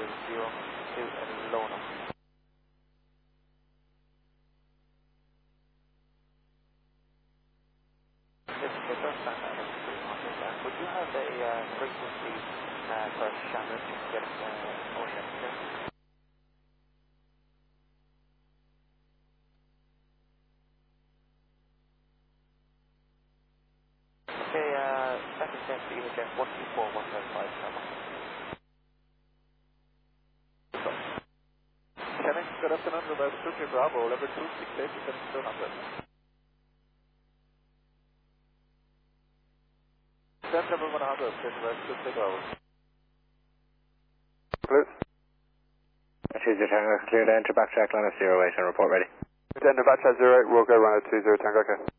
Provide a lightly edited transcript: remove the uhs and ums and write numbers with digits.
2 Lona. Yes, it does sound like it's 300 there. Would you have a frequency for Shannon to get motion? Okay, that is then EHF 124-175 Shannon, good afternoon, Roberto 2 Bravo, level 268, 200. Then level 100, Roberto 2 Bravo. Blue. Choose your Tango, clear to enter backtrack line of 08 and report ready. Enter backtrack 08, we'll go run at 20 Tango, okay.